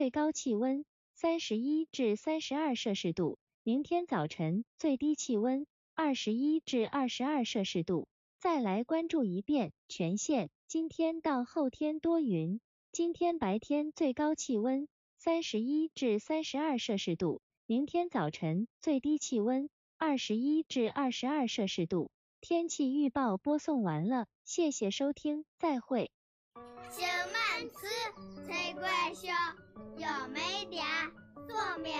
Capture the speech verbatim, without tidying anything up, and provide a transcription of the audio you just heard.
最高气温三十一至三十二摄氏度，明天早晨最低气温二十一至二十二摄氏度。再来关注一遍全县，今天到后天多云，今天白天最高气温三十一至三十二摄氏度，明天早晨最低气温二十一至二十二摄氏度。天气预报播送完了，谢谢收听，再会。 小曼词才怪笑，有没点做面